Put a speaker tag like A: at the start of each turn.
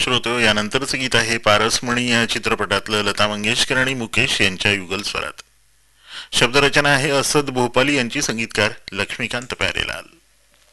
A: श्रोतो, यानंतरचं गीत आहे पारसमणी या चित्रपटातलं लता मंगेशकर आणि मुकेश यांच्या युगल स्वरात. शब्दरचना आहे असद भोपाली यांची, संगीतकार लक्ष्मीकांत प्यारेलाल.